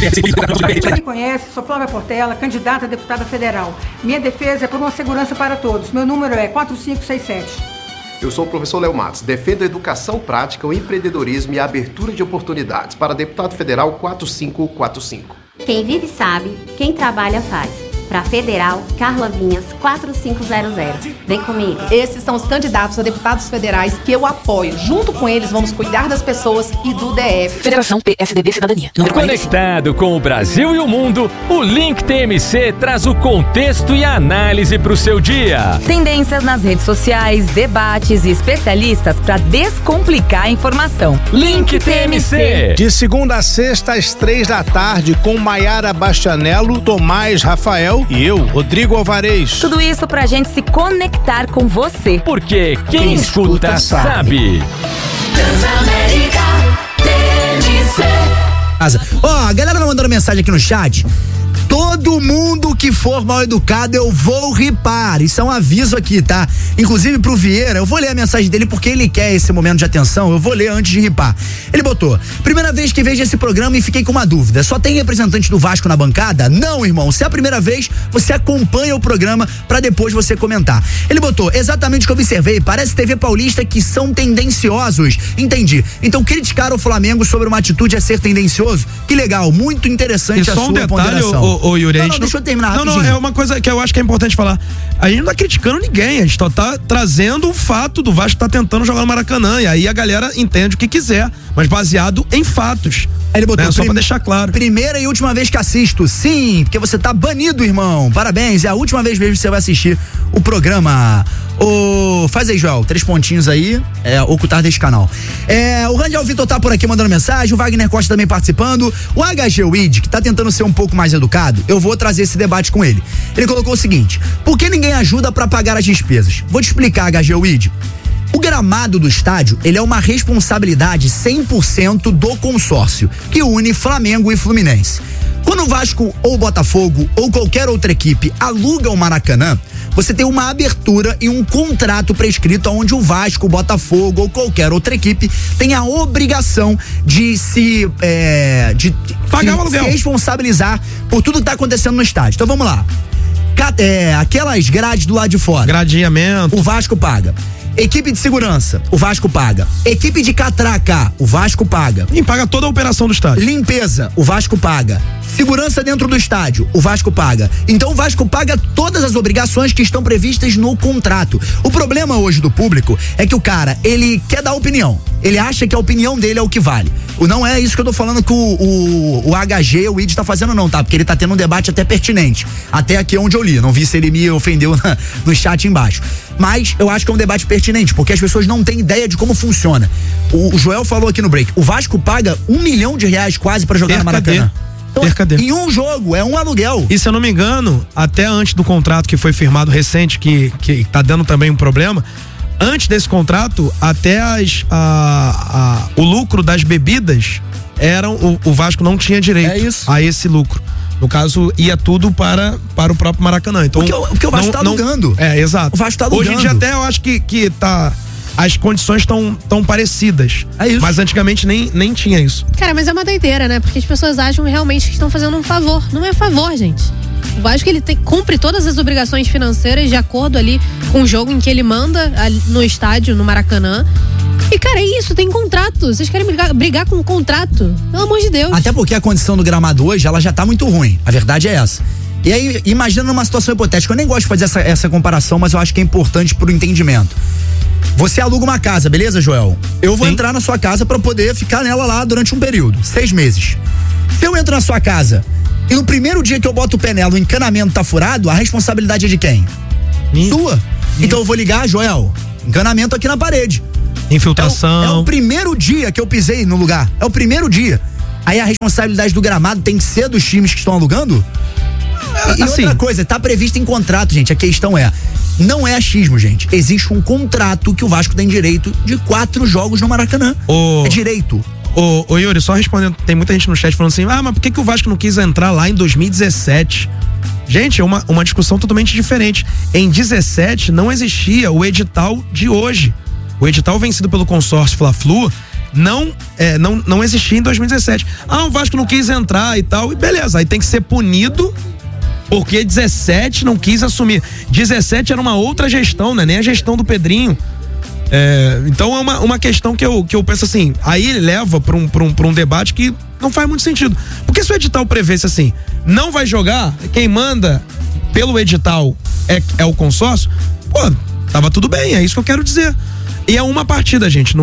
Quem me conhece, sou Flávia Portela, candidata a deputada federal. Minha defesa é por uma segurança para todos. Meu número é 4567. Eu sou o professor Léo Matos. Defendo a educação prática, o empreendedorismo e a abertura de oportunidades. Para deputado federal 4545. Quem vive sabe, quem trabalha faz. Para Federal, Carla Vinhas, 4500. Vem comigo. Esses são os candidatos a deputados federais que eu apoio. Junto com eles, vamos cuidar das pessoas e do DF. Federação PSDB Cidadania. Conectado com o Brasil e o mundo, o Link TMC traz o contexto e a análise para o seu dia. Tendências nas redes sociais, debates e especialistas para descomplicar a informação. Link TMC. De segunda a sexta, às 3h, com Maiara Bastianello, Tomás Rafael e eu, Rodrigo Alvarez. Tudo isso pra gente se conectar com você. Porque quem escuta sabe. Transamérica TMC. Ó, a galera tá mandando mensagem aqui no chat. Todo mundo que for mal educado eu vou ripar. Isso é um aviso aqui, tá? Inclusive pro Vieira, eu vou ler a mensagem dele porque ele quer esse momento de atenção. Eu vou ler antes de ripar. Ele botou: primeira vez que vejo esse programa e fiquei com uma dúvida. Só tem representante do Vasco na bancada? Não, irmão. Se é a primeira vez, você acompanha o programa pra depois você comentar. Ele botou: exatamente o que eu observei. Parece TV Paulista que são tendenciosos. Entendi. Então criticar o Flamengo sobre uma atitude é ser tendencioso? Que legal. Muito interessante a sua ponderação. Ô, Yuri, não, deixa eu terminar rapidinho. Não, é uma coisa que eu acho que é importante falar. A gente não tá criticando ninguém, a gente só tá trazendo o fato do Vasco tá tentando jogar no Maracanã, e aí a galera entende o que quiser, mas baseado em fatos. Aí ele botou, né? Só pra deixar claro. Primeira e última vez que assisto, sim, porque você tá banido, irmão. Parabéns, é a última vez mesmo que você vai assistir o programa. Faz aí, Joel, 3 pontinhos aí, ocultar desse canal. O Rangel Vitor tá por aqui mandando mensagem, o Wagner Costa também participando. O HG Weed, que tá tentando ser um pouco mais educado, eu vou trazer esse debate com ele. Ele colocou o seguinte: por que ninguém ajuda pra pagar as despesas? Vou te explicar, HG Weed. O gramado do estádio, ele é uma responsabilidade 100% do consórcio, que une Flamengo e Fluminense. Quando o Vasco ou o Botafogo ou qualquer outra equipe aluga o Maracanã, você tem uma abertura e um contrato prescrito onde o Vasco, o Botafogo ou qualquer outra equipe tem a obrigação de se pagar o aluguel, se responsabilizar por tudo que tá acontecendo no estádio. Então vamos lá. Aquelas grades do lado de fora. Gradeamento. O Vasco paga. Equipe de segurança, o Vasco paga. Equipe de catraca, o Vasco paga. E paga toda a operação do estádio. Limpeza, o Vasco paga. Segurança dentro do estádio, o Vasco paga. Então o Vasco paga todas as obrigações que estão previstas no contrato. O problema hoje do público é que o cara, ele quer dar opinião. Ele acha que a opinião dele é o que vale. Não é isso que eu tô falando que o HG, o ID tá fazendo não, tá? Porque ele tá tendo um debate até pertinente. Até aqui onde eu li. Não vi se ele me ofendeu no chat embaixo. Mas eu acho que é um debate pertinente, porque as pessoas não têm ideia de como funciona. O Joel falou aqui no break, o Vasco paga R$1 milhão quase pra jogar no Maracanã. Então, em um jogo, é um aluguel. E se eu não me engano, até antes do contrato que foi firmado recente, que tá dando também um problema, antes desse contrato, até o lucro das bebidas o Vasco não tinha direito a esse lucro. No caso, ia tudo para o próprio Maracanã. Então, porque o Vasco tá alugando. Exato. O Vasco tá alugando. Hoje em dia até eu acho que tá... As condições estão parecidas. É isso. Mas antigamente nem tinha isso. Cara, mas é uma doideira, né? Porque as pessoas acham realmente que estão fazendo um favor. Não é favor, gente. O Vasco, ele cumpre todas as obrigações financeiras de acordo ali com o jogo em que ele manda no estádio, no Maracanã. E, cara, é isso, tem contrato. Vocês querem brigar com o contrato? Pelo amor de Deus. Até porque a condição do gramado hoje, ela já tá muito ruim. A verdade é essa. E aí, imagina numa situação hipotética. Eu nem gosto de fazer essa comparação, mas eu acho que é importante pro entendimento. Você aluga uma casa, beleza, Joel? Eu vou entrar na sua casa pra poder ficar nela lá durante um período, 6 meses. Se eu entro na sua casa e no primeiro dia que eu boto o pé nela, o encanamento tá furado, a responsabilidade é de quem? Sua. Então eu vou ligar, Joel, encanamento aqui na parede. Infiltração. É o primeiro dia que eu pisei no lugar. É o primeiro dia. Aí a responsabilidade do gramado tem que ser dos times que estão alugando? E outra coisa, tá previsto em contrato, gente. A questão não é achismo, gente. Existe um contrato que o Vasco tem direito de 4 jogos no Maracanã. É direito. Ô Yuri, só respondendo, tem muita gente no chat falando assim, mas por que o Vasco não quis entrar lá em 2017? Gente, é uma discussão totalmente diferente. Em 17 não existia o edital de hoje. O edital vencido pelo consórcio Fla-Flu não existia em 2017. O Vasco não quis entrar e tal, e beleza, aí tem que ser punido porque 17 não quis assumir. 17 era uma outra gestão, né? Nem a gestão do Pedrinho. Então é uma questão que eu penso assim, aí ele leva pra um debate que não faz muito sentido. Porque se o edital prevesse assim, não vai jogar, quem manda pelo edital é o consórcio, tava tudo bem, é isso que eu quero dizer. E é uma partida, gente,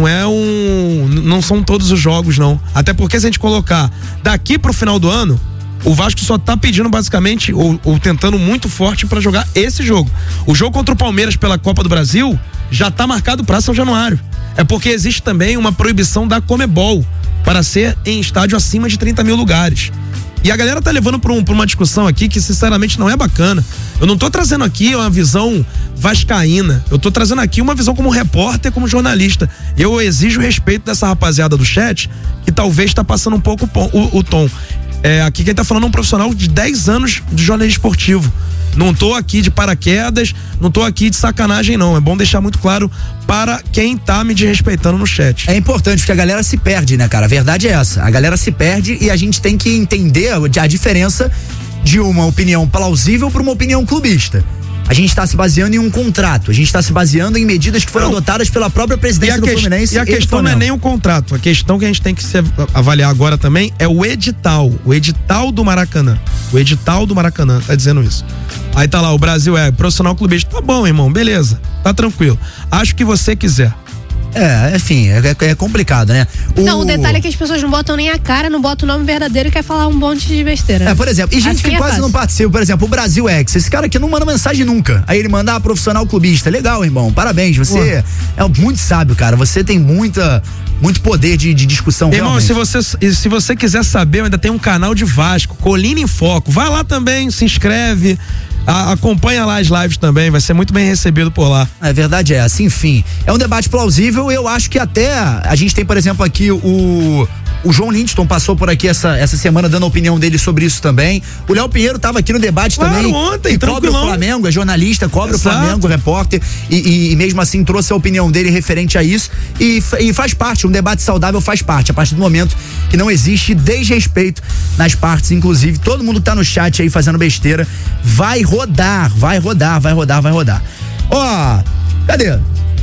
não são todos os jogos, não. Até porque se a gente colocar daqui pro final do ano, o Vasco só tá pedindo basicamente, ou tentando muito forte pra jogar esse jogo. O jogo contra o Palmeiras pela Copa do Brasil já tá marcado pra São Januário. É porque existe também uma proibição da Conmebol para ser em estádio acima de 30 mil lugares. E a galera tá levando pra uma discussão aqui que sinceramente não é bacana. Eu não tô trazendo aqui uma visão vascaína, eu tô trazendo aqui uma visão como repórter, como jornalista. Eu exijo respeito dessa rapaziada do chat que talvez tá passando um pouco o tom. Aqui quem tá falando é um profissional de 10 anos de jornalismo esportivo. Não tô aqui de paraquedas, não tô aqui de sacanagem, não. É bom deixar muito claro para quem tá me desrespeitando no chat. É importante, porque a galera se perde, né, cara? A verdade é essa. A galera se perde e a gente tem que entender a diferença de uma opinião plausível para uma opinião clubista. A gente está se baseando em um contrato, a gente está se baseando em medidas que foram adotadas pela própria presidência do Fluminense. E a questão não é nem um contrato, a questão que a gente tem que avaliar agora também é o edital do Maracanã. O edital do Maracanã tá dizendo isso. Aí tá lá, o Brasil profissional clubista. Tá bom, irmão, beleza, tá tranquilo. Acho que você quiser. Enfim, é complicado, né? O detalhe é que as pessoas não botam nem a cara, não botam o nome verdadeiro e quer falar um monte de besteira. Por exemplo, e gente assim que quase não participa, por exemplo, o Brasil X, esse cara aqui não manda mensagem nunca. Aí ele manda profissional clubista. Legal, irmão, parabéns, você é muito sábio, cara. Você tem muito poder de discussão. Irmão, se você quiser saber, eu ainda tem um canal de Vasco, Colina em Foco. Vai lá também, se inscreve. Acompanha lá as lives também, vai ser muito bem recebido por lá. A verdade é essa, enfim. É um debate plausível, eu acho que até a gente tem, por exemplo, aqui o João Lindston passou por aqui essa semana dando a opinião dele sobre isso também. O Léo Pinheiro estava aqui no debate também. Ontem, cobre o Flamengo, é jornalista, cobre Exato. O Flamengo, repórter, e mesmo assim trouxe a opinião dele referente a isso e faz parte, um debate saudável faz parte, a partir do momento que não existe desrespeito nas partes, inclusive todo mundo que tá no chat aí fazendo besteira, vai rodar. Cadê?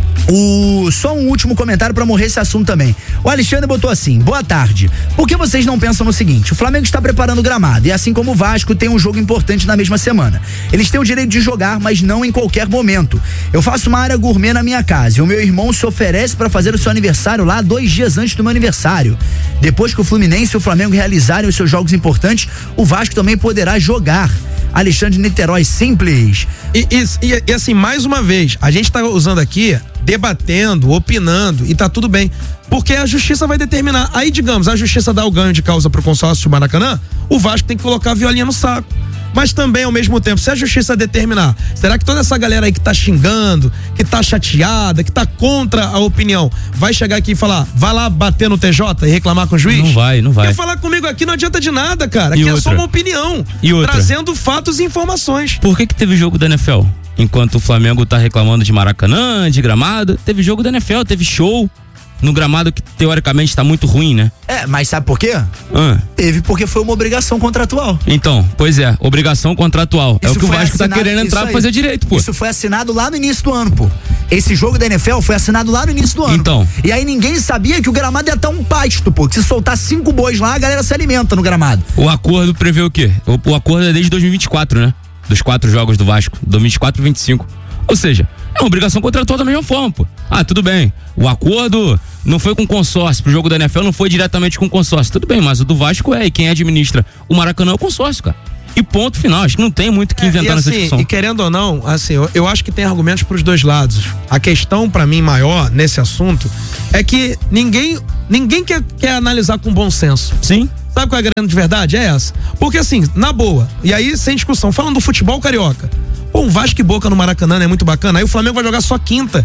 Só um último comentário pra morrer esse assunto também. O Alexandre botou assim: boa tarde. Por que vocês não pensam no seguinte? O Flamengo está preparando o gramado e assim como o Vasco tem um jogo importante na mesma semana. Eles têm o direito de jogar, mas não em qualquer momento. Eu faço uma área gourmet na minha casa e o meu irmão se oferece pra fazer o seu aniversário lá 2 dias antes do meu aniversário. Depois que o Fluminense e o Flamengo realizarem os seus jogos importantes, o Vasco também poderá jogar. Alexandre Niterói, simples. E assim, mais uma vez, a gente tá usando aqui, debatendo, opinando, e tá tudo bem. Porque a justiça vai determinar. Aí, digamos, a justiça dá o ganho de causa pro consórcio do Maracanã, o Vasco tem que colocar a violinha no saco. Mas também, ao mesmo tempo, se a justiça determinar, será que toda essa galera aí que tá xingando, que tá chateada, que tá contra a opinião, vai chegar aqui e falar, vai lá bater no TJ e reclamar com o juiz? Não vai. Quer falar comigo aqui não adianta de nada, cara. Aqui é só uma opinião. Trazendo fatos e informações. Por que teve jogo da NFL? Enquanto o Flamengo tá reclamando de Maracanã, de gramado, teve jogo da NFL, teve show no gramado que teoricamente tá muito ruim, né? Mas sabe por quê? Teve porque foi uma obrigação contratual. Então, pois é, obrigação contratual. É o que o Vasco tá querendo entrar pra fazer direito, pô. Isso foi assinado lá no início do ano, pô. Esse jogo da NFL foi assinado lá no início do ano. Então. E aí ninguém sabia que o gramado ia estar um pasto, pô. Que se soltar 5 bois lá, a galera se alimenta no gramado. O acordo prevê o quê? O acordo é desde 2024, né? Dos 4 jogos do Vasco, 2024 e 25. Ou seja, é uma obrigação contratual da mesma forma, pô. Tudo bem. O acordo não foi com consórcio. Pro jogo da NFL não foi diretamente com consórcio. Tudo bem, mas o do Vasco e quem administra o Maracanã é o consórcio, cara. E ponto final. Acho que não tem muito o que inventar nessa discussão. E querendo ou não, assim, eu acho que tem argumentos pros dois lados. A questão, pra mim, maior nesse assunto é que ninguém quer analisar com bom senso. Sim. Sabe qual é a grande verdade? É essa. Porque assim, na boa, e aí sem discussão, falando do futebol carioca, um Vasco e Boca no Maracanã é muito bacana, aí o Flamengo vai jogar só quinta.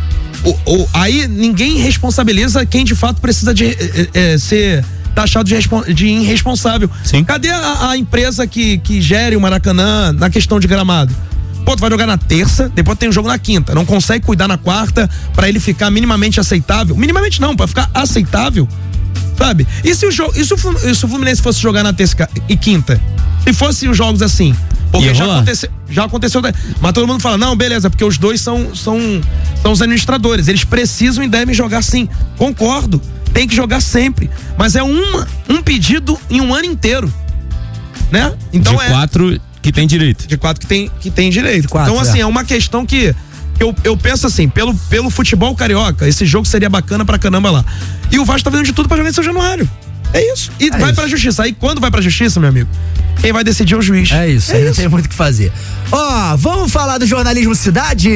Aí ninguém responsabiliza quem de fato precisa de ser taxado de irresponsável. Sim. Cadê a empresa que gere o Maracanã na questão de gramado? Pô, tu vai jogar na terça, depois tem um jogo na quinta. Não consegue cuidar na quarta pra ele ficar minimamente aceitável. Minimamente não, pra ficar aceitável. Sabe? E se o Fluminense fosse jogar na terça e quinta? Se fossem os jogos assim? Porque já aconteceu. Mas todo mundo fala, não, beleza, porque os dois são os administradores. Eles precisam e devem jogar sim. Concordo. Tem que jogar sempre. Mas é um pedido em um ano inteiro. Né? Então de 4 que tem direito. De 4 que tem direito. 4, então, assim, é uma questão que eu penso assim, pelo futebol carioca, esse jogo seria bacana pra caramba lá. E o Vasco tá fazendo de tudo pra jogar em São Januário. É isso. E vai pra justiça. Aí quando vai pra justiça, meu amigo, quem vai decidir é o juiz. É isso, aí não tem muito o que fazer. Ó, vamos falar do jornalismo cidade?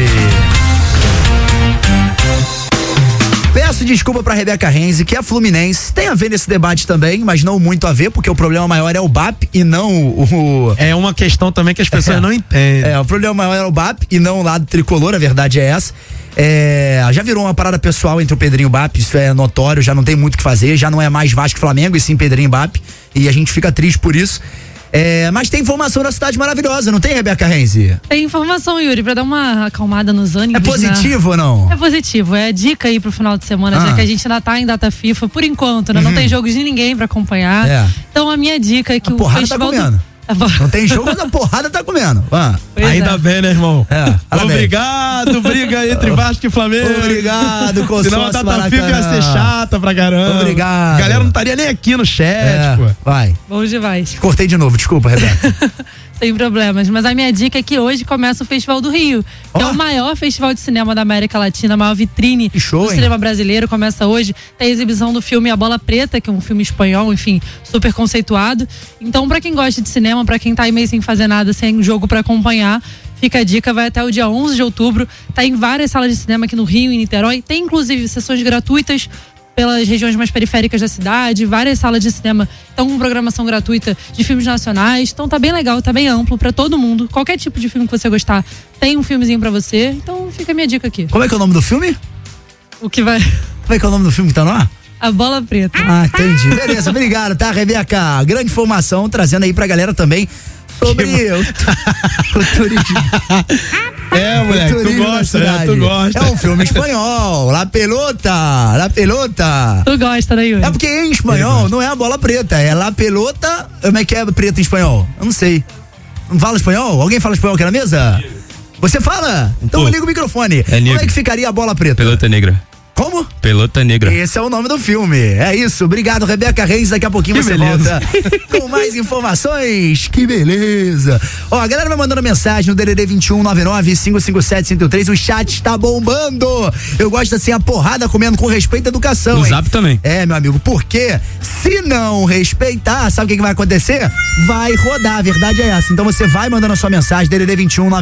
Peço desculpa pra Rebeca Renzi, que é fluminense, tem a ver nesse debate também, mas não muito a ver, porque o problema maior é o BAP e não o... É uma questão também que as pessoas não entendem. O problema maior é o BAP e não o lado tricolor, a verdade é essa. Já virou uma parada pessoal entre o Pedrinho e o BAP, isso é notório, já não tem muito o que fazer, já não é mais Vasco e Flamengo, e sim Pedrinho e BAP, e a gente fica triste por isso. Mas tem informação da cidade maravilhosa, não tem, Rebeca Renzi? Tem informação, Yuri, pra dar uma acalmada nos ânimos. É positivo ou não? É positivo, é dica aí pro final de semana, já que a gente ainda tá em data FIFA, por enquanto, né? Não tem jogos de ninguém pra acompanhar. Então a minha dica é que o festival Não tem jogo, mas a porrada tá comendo. Ainda bem, né, irmão? Obrigado, briga entre Vasco e Flamengo. Obrigado, consórcio. Senão a data FIFA ia ser chata pra caramba. Obrigado. A galera não estaria nem aqui no chat, pô. Vai. Bom demais. Cortei de novo, desculpa, Rebeca. Sem problemas, mas a minha dica é que hoje começa o Festival do Rio, que é o maior festival de cinema da América Latina, a maior vitrine do cinema brasileiro, começa hoje. Tem a exibição do filme A Bola Preta, que é um filme espanhol, enfim, super conceituado. Então, pra quem gosta de cinema, pra quem tá aí meio sem fazer nada, sem jogo pra acompanhar, fica a dica, vai até o dia 11 de outubro, tá em várias salas de cinema aqui no Rio e em Niterói, tem inclusive sessões gratuitas pelas regiões mais periféricas da cidade, várias salas de cinema estão com programação gratuita de filmes nacionais, então tá bem legal, tá bem amplo pra todo mundo, qualquer tipo de filme que você gostar, tem um filmezinho pra você, então fica a minha dica aqui. Como é que é o nome do filme? O que vai... Como é que é o nome do filme que tá no ar? A Bola Preta. Entendi. Beleza, obrigado, tá, Rebeca? Grande informação, trazendo aí pra galera também sobre o turismo. Moleque, tu gosta, né? Tu gosta. É um filme espanhol, La Pelota. Tu gosta, né, Yuri? É porque em espanhol não é a bola preta, é La Pelota. Como é que é preta em espanhol? Eu não sei. Não fala espanhol? Alguém fala espanhol aqui na mesa? Você fala? Então liga o microfone. Como é que ficaria a bola preta? Pelota negra. Como? Pelota Negra. Esse é o nome do filme. É isso. Obrigado, Rebeca Reis. Daqui a pouquinho você volta com mais informações. Que beleza. Ó, a galera vai mandando mensagem no DDD 2199-557-103. O chat está bombando. Eu gosto assim, a porrada comendo com respeito à educação. No Zap também. É, meu amigo, porque se não respeitar, sabe o que vai acontecer? Vai rodar, a verdade é essa. Então você vai mandando a sua mensagem, DDD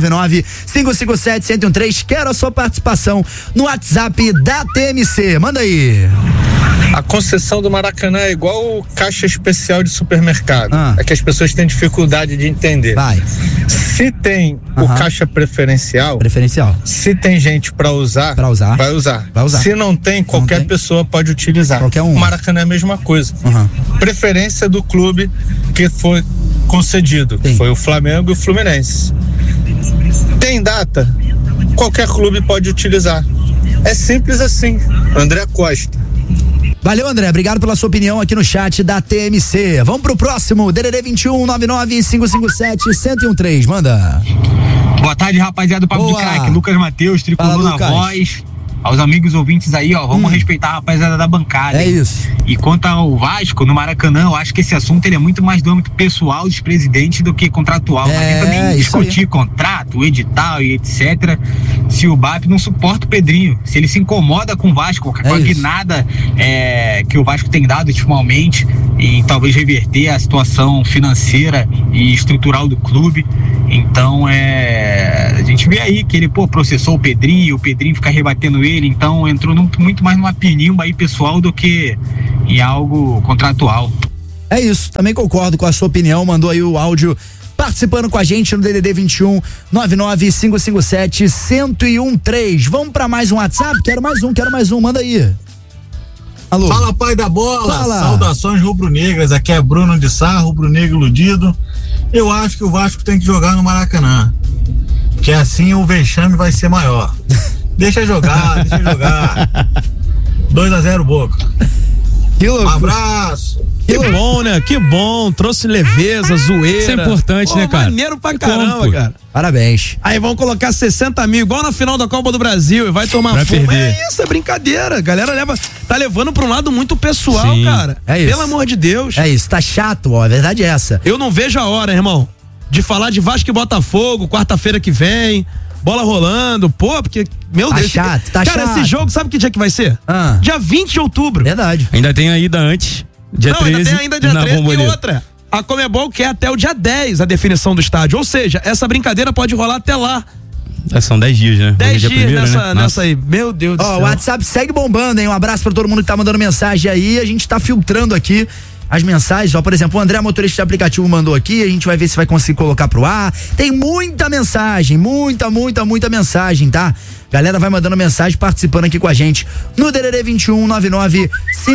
2199-557-103. Quero a sua participação no WhatsApp da TMC. Manda aí. A concessão do Maracanã é igual o caixa especial de supermercado. É que as pessoas têm dificuldade de entender. Se tem o caixa preferencial, se tem gente para usar, vai usar. Se não tem, qualquer pessoa pode utilizar. O Maracanã é a mesma coisa. Preferência do clube que foi concedido. Foi o Flamengo e o Fluminense. Tem data? Qualquer clube pode utilizar. É simples assim. André Costa. Valeu, André. Obrigado pela sua opinião aqui no chat da TMC. Vamos pro próximo. DDD 2199-557-1013. Manda. Boa tarde, rapaziada do Papo de Craque. Lucas Matheus, tricolor na voz. Aos amigos ouvintes aí, ó, vamos respeitar a rapaziada da bancada. É isso. E quanto ao Vasco, no Maracanã, eu acho que esse assunto ele é muito mais do âmbito pessoal dos presidentes do que contratual. Não adianta nem discutir contrato, edital e etc. Se o BAP não suporta o Pedrinho, se ele se incomoda com o Vasco, com a guinada que o Vasco tem dado ultimamente, e talvez reverter a situação financeira e estrutural do clube. Então, a gente vê aí que ele, processou o Pedrinho fica rebatendo ele, então entrou muito mais numa pinimba aí pessoal do que em algo contratual. É isso, também concordo com a sua opinião, mandou aí o áudio participando com a gente no DDD 2199-557-1013. Vamos pra mais um WhatsApp? Quero mais um, manda aí. Alô? Fala, pai da bola. Fala. Saudações rubro-negras, aqui é Bruno de Sá, rubro-negro iludido. Eu acho que o Vasco tem que jogar no Maracanã. que assim o vexame vai ser maior. Deixa jogar. 2-0 Boca. Um abraço. Que bom, né? Que bom. Trouxe leveza, zoeira. Isso é importante, né, cara? Maneiro pra caramba, cara. Parabéns. Aí vão colocar 60 mil, igual na final da Copa do Brasil, e vai tomar pra fumo. Perder. É isso, é brincadeira. A galera tá levando pra um lado muito pessoal, Sim. cara. É isso. Pelo amor de Deus. É isso, tá chato, ó. A verdade é essa. Eu não vejo a hora, irmão, de falar de Vasco e Botafogo, quarta-feira que vem, bola rolando, porque, meu Tá Deus. chato, tá cara, chato. esse jogo, sabe que dia que vai ser? Dia 20 de outubro. Verdade. Ainda tem a ida antes, dia 13. Ainda tem ainda dia na 13 e Bomboneira. outra. A Conmebol quer até o dia 10 a definição do estádio. Ou seja, essa brincadeira pode rolar até lá. São 10 dias, né? 10 Hoje é dias dia primeiro, né? nessa aí. Meu Deus do céu. Ó, o WhatsApp segue bombando, hein? Um abraço pra todo mundo que tá mandando mensagem aí. A gente tá filtrando aqui as mensagens. Ó, por exemplo, o André, motorista de aplicativo, mandou aqui. A gente vai ver se vai conseguir colocar pro ar. Tem muita mensagem, muita mensagem, tá? Galera vai mandando mensagem, participando aqui com a gente no DDD 21 99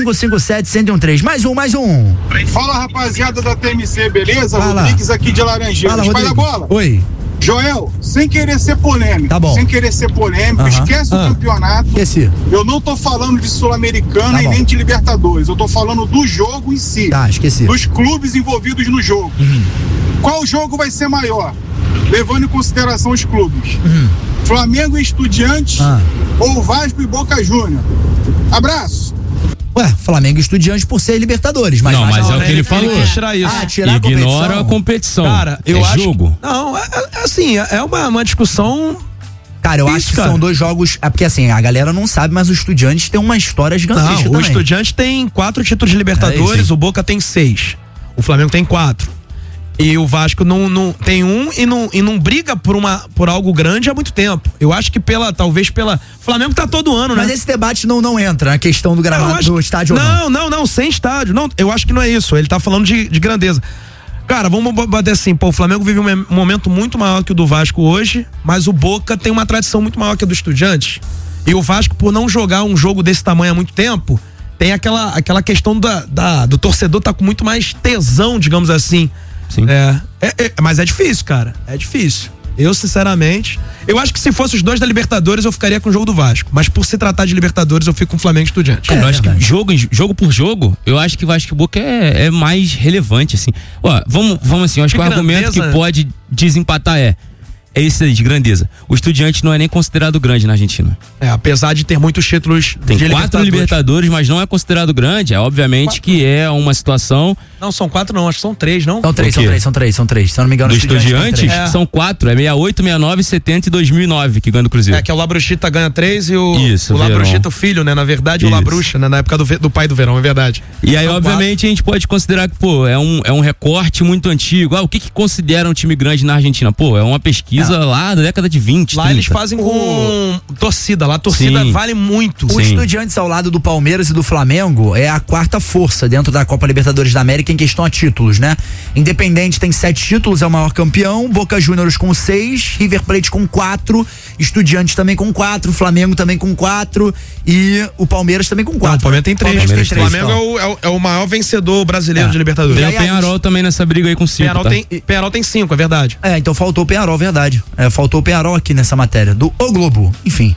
557 1013. Mais um. Fala, rapaziada da TMC, beleza? Fala. Rodrigues aqui de Laranjeiras. Fala, Vai da Rodrigo. bola? Oi. Joel, sem querer ser polêmico. Tá bom. Sem querer ser polêmico, esquece o campeonato. Esqueci. Eu não tô falando de Sul-Americana Tá e bom. nem de Libertadores. Eu tô falando do jogo em si. Tá, esqueci. Dos clubes envolvidos no jogo. Qual jogo vai ser maior? Levando em consideração os clubes. Flamengo e Estudiantes ou Vasco e Boca Júnior? Abraço. Ué, Flamengo e Estudiantes por ser Libertadores, mas Não, mas é o que ele falou. quer tirar isso. Tirar Ignora a competição. Cara, eu é acho. jogo. Não, assim, é uma discussão. Cara, eu acho que são dois jogos. É porque assim, a galera não sabe, mas o Estudiantes tem uma história gigantesca Não, o também. Estudiante tem 4 títulos de Libertadores, É isso, o Boca tem 6. O Flamengo tem 4. E o Vasco não tem 1 e não briga por algo grande há muito tempo. Eu acho que talvez pela. O Flamengo tá todo ano, né? Mas esse debate não entra na questão do gramado do estádio ou não. Não, sem estádio. Não, eu acho que não é isso. Ele tá falando de grandeza. Cara, vamos bater assim, o Flamengo vive um momento muito maior que o do Vasco hoje, mas o Boca tem uma tradição muito maior que a do Estudiantes. E o Vasco, por não jogar um jogo desse tamanho há muito tempo, tem aquela questão do torcedor tá com muito mais tesão, digamos assim. Sim. Mas é difícil, cara. É difícil. Eu, sinceramente, eu acho que se fosse os dois da Libertadores, eu ficaria com o jogo do Vasco. Mas por se tratar de Libertadores, eu fico com o Flamengo e Estudiantes. Eu acho que jogo por jogo, eu acho que o Vasco e Boca é mais relevante, assim. Ó, vamos assim, eu acho que o argumento que pode desempatar é esse aí, de grandeza. O Estudiante não é nem considerado grande na Argentina. Apesar de ter muitos títulos Tem de 4 Libertadores, mas não é considerado grande. É obviamente que é uma situação. Não, são 4 não, acho que são 3, não? São três. Se eu não me engano, do Estudiantes são 4. É 68, 69, 70 e 2009 que ganha do Cruzeiro. É que o Labruchita ganha 3 e o Isso, Labruchita, o filho, né? Na verdade, o Labrucha, né? Na época do pai do Verão, é verdade. E aí, obviamente, a gente pode considerar que, é um recorte muito antigo. O que considera um time grande na Argentina? É uma pesquisa lá da década de 20, Lá 30. eles fazem com torcida. Lá a torcida vale muito. O Estudiantes ao lado do Palmeiras e do Flamengo é a quarta força dentro da Copa Libertadores da América em questão a títulos, né? Independente tem 7 títulos, é o maior campeão, Boca Juniors com 6, River Plate com 4, Estudiantes também com 4, Flamengo também com 4 e o Palmeiras também com 4. Não, o Palmeiras tem 3. Palmeiras tem O Flamengo é o maior vencedor brasileiro de Libertadores. Tem o Peñarol também nessa briga aí com 5. Peñarol tem 5, é verdade. Então faltou o Peñarol, verdade. Faltou o Peñarol aqui nessa matéria do O Globo. Enfim,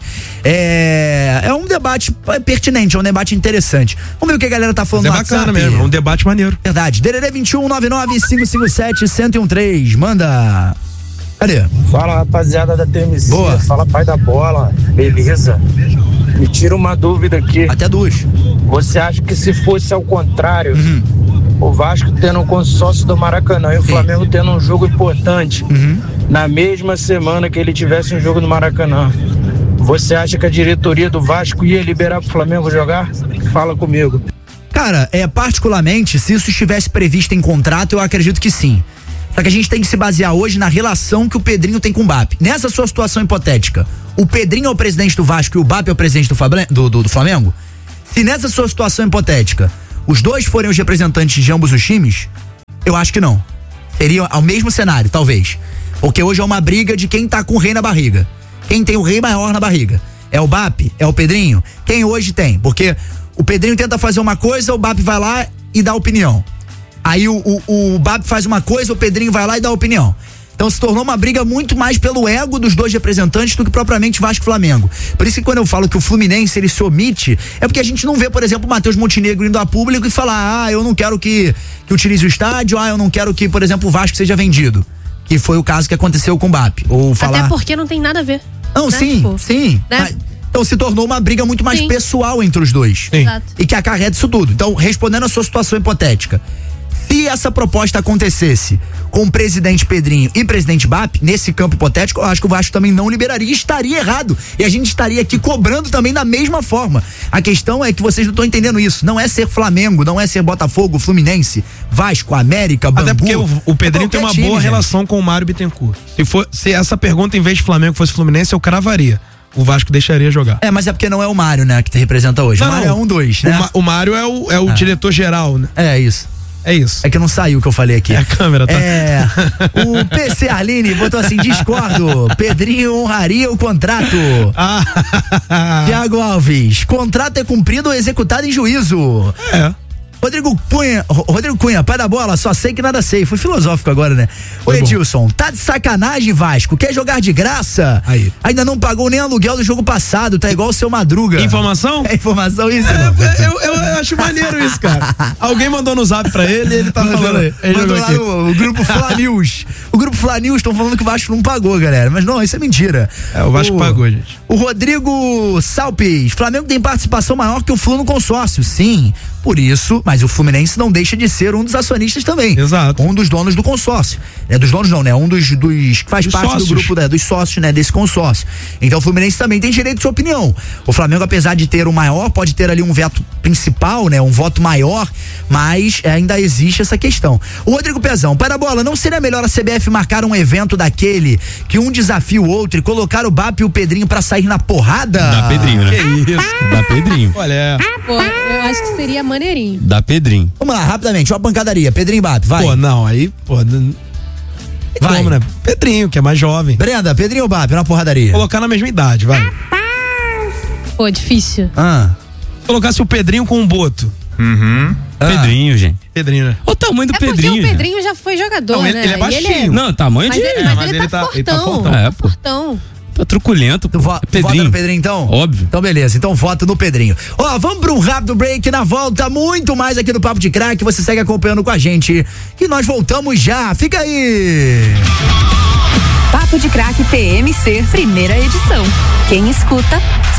é um debate pertinente, é um debate interessante. Vamos ver o que a galera tá falando no WhatsApp. É bacana mesmo, é um debate maneiro. Verdade. DDD 21 99 557 1013. Manda. Cadê? Fala, rapaziada da TMC. Boa. Fala, pai da bola. Beleza? Me tira uma dúvida aqui. Até 2. Você acha que se fosse ao contrário, o Vasco tendo um consórcio do Maracanã e o Flamengo tendo um jogo importante, na mesma semana que ele tivesse um jogo no Maracanã, você acha que a diretoria do Vasco ia liberar pro Flamengo jogar? Fala comigo. Cara, particularmente, se isso estivesse previsto em contrato, eu acredito que sim. Só que a gente tem que se basear hoje na relação que o Pedrinho tem com o BAP. Nessa sua situação hipotética, o Pedrinho é o presidente do Vasco e o BAP é o presidente do Flamengo? Se nessa sua situação hipotética, os dois forem os representantes de ambos os times, eu acho que não. Seria ao mesmo cenário, talvez. Porque hoje é uma briga de quem tá com o rei na barriga. Quem tem o rei maior na barriga? É o BAP? É o Pedrinho? Quem hoje tem? Porque o Pedrinho tenta fazer uma coisa, o BAP vai lá e dá opinião. Aí o BAP faz uma coisa, o Pedrinho vai lá e dá opinião. Então se tornou uma briga muito mais pelo ego dos dois representantes do que propriamente Vasco e Flamengo. Por isso que quando eu falo que o Fluminense ele se omite, é porque a gente não vê, por exemplo, o Matheus Montenegro indo a público e falar, eu não quero que utilize o estádio, eu não quero que, por exemplo, o Vasco seja vendido. Que foi o caso que aconteceu com o BAP. Ou falar... Até porque não tem nada a ver. Não, né? Sim. Né? Mas, então se tornou uma briga muito mais pessoal entre os dois. Exato. E que acarreta isso tudo. Então, respondendo a sua situação hipotética, se essa proposta acontecesse com o presidente Pedrinho e presidente BAP, nesse campo hipotético, eu acho que o Vasco também não liberaria e estaria errado. E a gente estaria aqui cobrando também da mesma forma. A questão é que vocês não estão entendendo isso. Não é ser Flamengo, não é ser Botafogo, Fluminense, Vasco, América, Bangu. Até porque o Pedrinho tem uma boa relação com o Mário Bittencourt. Se essa pergunta, em vez de Flamengo, fosse Fluminense, eu cravaria. O Vasco deixaria jogar. Mas é porque não é o Mário, né, que te representa hoje. O Mário é 1-2, né? O Mário é o diretor-geral, né? É isso. É isso. É que não saiu o que eu falei aqui. É a câmera, tá? O PC Arline botou assim, discordo. Pedrinho honraria o contrato. Thiago Alves, contrato é cumprido ou executado em juízo. Rodrigo Cunha, pai da bola, só sei que nada sei. Foi filosófico agora, né? Ô Edilson, tá de sacanagem, Vasco? Quer jogar de graça? Aí. Ainda não pagou nem aluguel do jogo passado, tá igual o seu Madruga. Informação? É informação isso? Eu acho maneiro isso, cara. Alguém mandou no zap pra ele e ele tá falando aí. Mandou lá o grupo Fla News. O grupo Fla News estão falando que o Vasco não pagou, galera. Mas não, isso é mentira. O Vasco pagou, gente. O Rodrigo Salpes, Flamengo tem participação maior que o Flu no consórcio. Sim, por isso, mas o Fluminense não deixa de ser um dos acionistas também. Exato. Um dos donos do consórcio. Dos donos não, né? Um dos que faz parte sócios. Do grupo, dos sócios, né? Desse consórcio. Então o Fluminense também tem direito de sua opinião. O Flamengo, apesar de ter o maior, pode ter ali um veto principal, né? Um voto maior, mas ainda existe essa questão. O Rodrigo Pezão, para a bola, não seria melhor a CBF marcar um evento daquele que um desafia o outro e colocar o BAP e o Pedrinho pra sair na porrada? Da Pedrinho, né? Que isso? Da Pedrinho. Olha. Pô, eu acho que seria maneirinho. Da Pedrinho. Vamos lá, rapidamente, uma pancadaria. Pedrinho e BAP, vai. Pô, não, aí, vai. Como, né? Pedrinho, que é mais jovem. Brenda, Pedrinho ou BAP, na porradaria? Colocar na mesma idade, vai. Pô, difícil. Colocasse o Pedrinho com um Boto. Pedrinho, gente. Pedrinho, né? O tamanho do Pedrinho. Porque o Pedrinho já foi jogador, não, né? Ele é baixinho. Não, tamanho de... Mas ele tá fortão. Fortão. Tá truculento. Tu vota no Pedrinho, então? Óbvio. Então, beleza. Então, vota no Pedrinho. Vamos pra um rápido break. Na volta, muito mais aqui no Papo de Craque. Você segue acompanhando com a gente, que nós voltamos já. Fica aí. Papo de Craque PMC, primeira edição. Quem escuta,